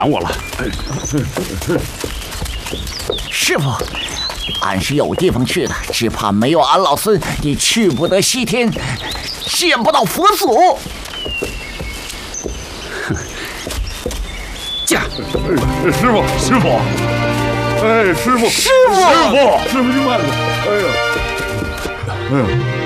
我了。 师傅，俺是有地方去的，只怕没有俺老孙，你去不得西天，见不到佛祖。 驾！师傅，师傅，哎，师傅， 师傅， 师傅，师傅，你慢点。哎呀，哎呀。